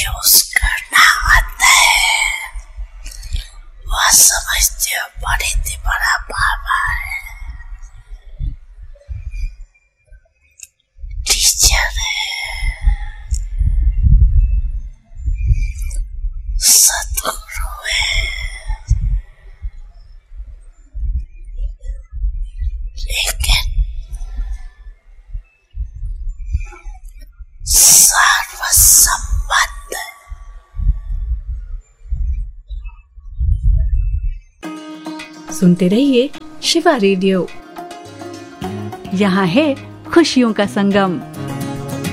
Use करना आता है, वह समझते हो बड़ी थी बड़ा बाबा है, टीचर है, सदगुरु है, लेकिन सर्वसम्मत सुनते रहिए शिवा रेडियो। यहाँ है खुशियों का संगम।